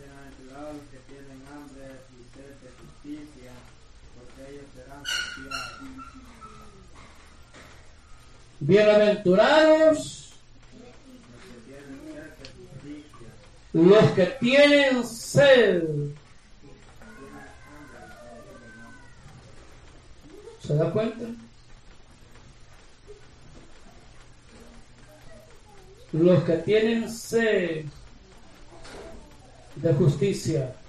Bienaventurados los que tienen hambre y sed de justicia, porque ellos serán saciados. Bienaventurados los que tienen sed. ¿Se da cuenta? Los que tienen sed de justicia.